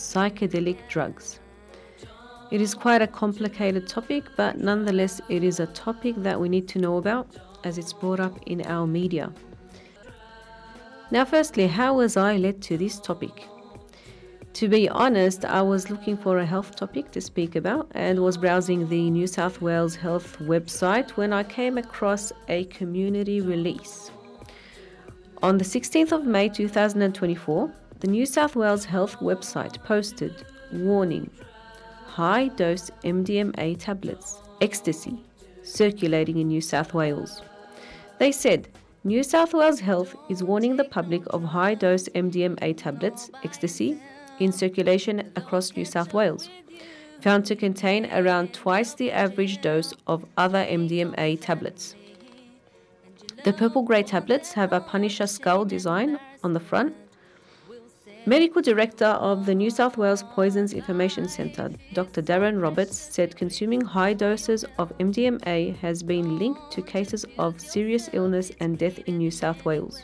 psychedelic drugs. It is quite a complicated topic, but nonetheless it is a topic that we need to know about as it's brought up in our media. Now firstly, how was I led to this topic? To be honest, I was looking for a health topic to speak about and was browsing the New South Wales Health website when I came across a community release. On the 16th of May 2024, the New South Wales Health website posted, warning, high-dose MDMA tablets, ecstasy, circulating in New South Wales. They said, New South Wales Health is warning the public of high-dose MDMA tablets, ecstasy, in circulation across New South Wales, found to contain around twice the average dose of other MDMA tablets. The purple grey tablets have a Punisher skull design on the front. Medical Director of the New South Wales Poisons Information Centre, Dr. Darren Roberts, said consuming high doses of MDMA has been linked to cases of serious illness and death in New South Wales.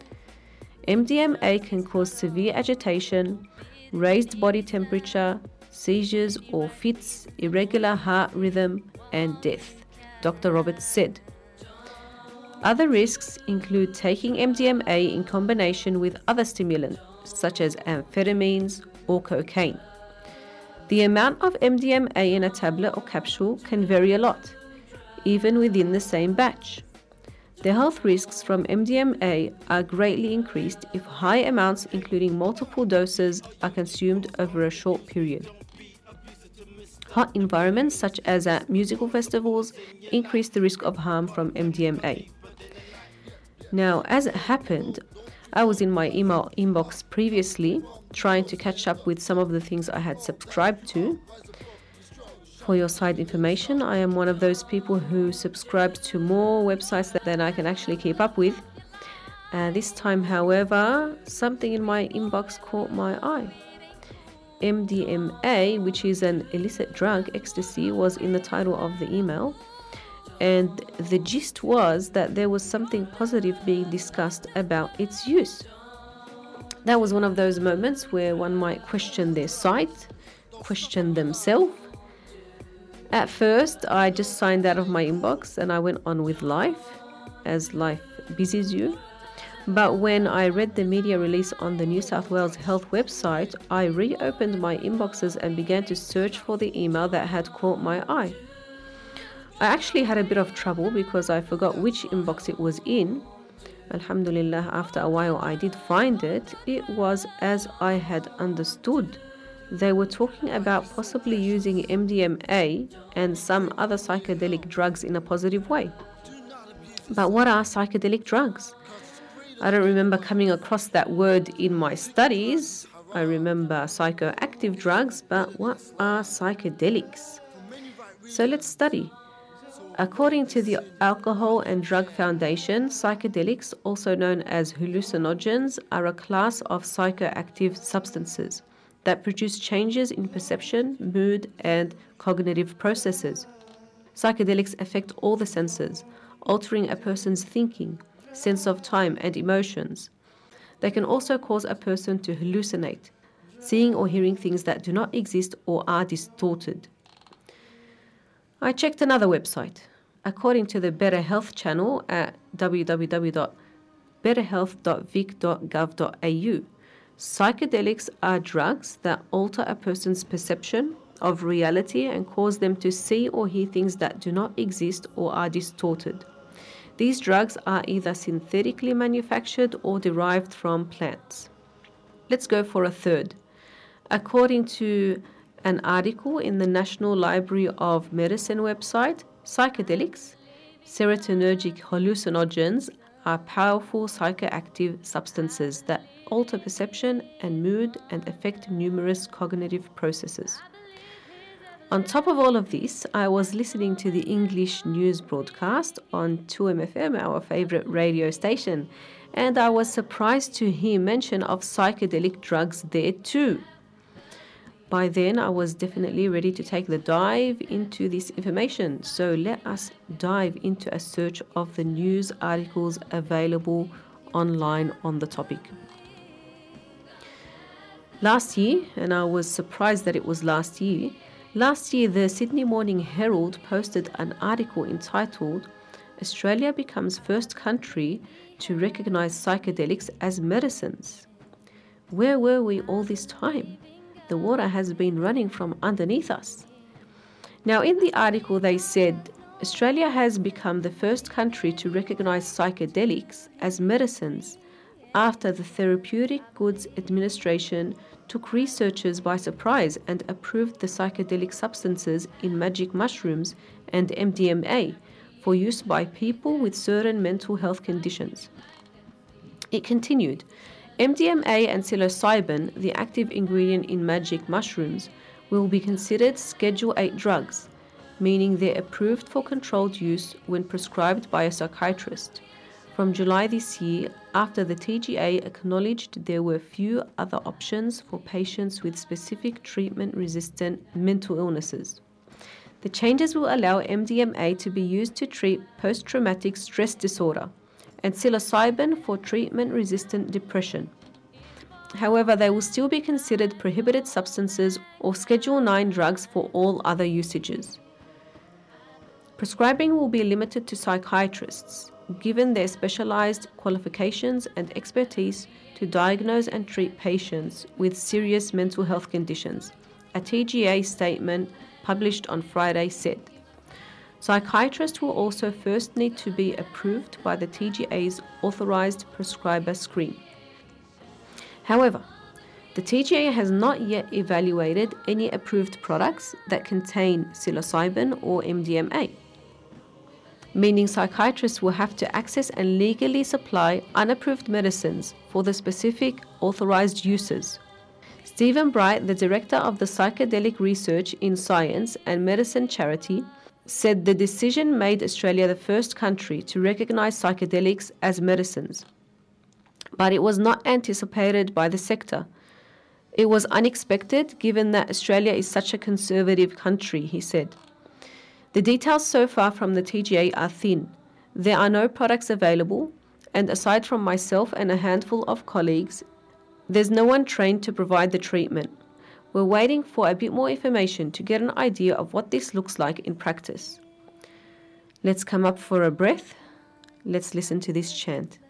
MDMA can cause severe agitation, raised body temperature, seizures or fits, irregular heart rhythm, and death, Dr. Roberts said. Other risks include taking MDMA in combination with other stimulants, such as amphetamines or cocaine. The amount of MDMA in a tablet or capsule can vary a lot, even within the same batch. The health risks from MDMA are greatly increased if high amounts, including multiple doses, are consumed over a short period. Hot environments, such as at musical festivals, increase the risk of harm from MDMA. Now, as it happened, I was in my email inbox previously trying to catch up with some of the things I had subscribed to. For your side information, I am one of those people who subscribes to more websites than I can actually keep up with. This time, however, something in my inbox caught my eye. MDMA, which is an illicit drug, ecstasy, was in the title of the email. And the gist was that there was something positive being discussed about its use. That was one of those moments where one might question their site, question themselves. At first, I just signed out of my inbox and I went on with life, as life busies you. But when I read the media release on the New South Wales Health website, I reopened my inboxes and began to search for the email that had caught my eye. I actually had a bit of trouble because I forgot which inbox it was in. Alhamdulillah, after a while I did find it. It was as I had understood. They were talking about possibly using MDMA and some other psychedelic drugs in a positive way. But what are psychedelic drugs? I don't remember coming across that word in my studies. I remember psychoactive drugs, but what are psychedelics? So let's study. According to the Alcohol and Drug Foundation, psychedelics, also known as hallucinogens, are a class of psychoactive substances that produce changes in perception, mood, and cognitive processes. Psychedelics affect all the senses, altering a person's thinking, sense of time, and emotions. They can also cause a person to hallucinate, seeing or hearing things that do not exist or are distorted. I checked another website. According to the Better Health channel at www.betterhealth.vic.gov.au, psychedelics are drugs that alter a person's perception of reality and cause them to see or hear things that do not exist or are distorted. These drugs are either synthetically manufactured or derived from plants. Let's go for a third. According to an article in the National Library of Medicine website, psychedelics, serotonergic hallucinogens, are powerful psychoactive substances that alter perception and mood and affect numerous cognitive processes. On top of all of this, I was listening to the English news broadcast on 2MFM, our favorite radio station, and I was surprised to hear mention of psychedelic drugs there too. By then, I was definitely ready to take the dive into this information, so let us dive into a search of the news articles available online on the topic. Last year, and I was surprised that it was last year, the Sydney Morning Herald posted an article entitled Australia becomes first country to recognise psychedelics as medicines. Where were we all this time? The water has been running from underneath us. Now, in the article, they said Australia has become the first country to recognise psychedelics as medicines after the Therapeutic Goods Administration took researchers by surprise and approved the psychedelic substances in magic mushrooms and MDMA for use by people with certain mental health conditions. It continued, MDMA and psilocybin, the active ingredient in magic mushrooms, will be considered Schedule 8 drugs, meaning they're approved for controlled use when prescribed by a psychiatrist. From July this year, after the TGA acknowledged there were few other options for patients with specific treatment-resistant mental illnesses. The changes will allow MDMA to be used to treat post-traumatic stress disorder and psilocybin for treatment-resistant depression. However, they will still be considered prohibited substances or Schedule 9 drugs for all other usages. Prescribing will be limited to psychiatrists, given their specialized qualifications and expertise to diagnose and treat patients with serious mental health conditions, a TGA statement published on Friday said. Psychiatrists will also first need to be approved by the TGA's authorized prescriber screen. However, the TGA has not yet evaluated any approved products that contain psilocybin or MDMA, meaning psychiatrists will have to access and legally supply unapproved medicines for the specific authorized uses. Stephen Bright, the director of the Psychedelic Research in Science and Medicine charity, said the decision made Australia the first country to recognize psychedelics as medicines. But it was not anticipated by the sector. It was unexpected given that Australia is such a conservative country, he said. The details so far from the TGA are thin. There are no products available, and aside from myself and a handful of colleagues, there's no one trained to provide the treatment. We're waiting for a bit more information to get an idea of what this looks like in practice. Let's come up for a breath. Let's listen to this chant.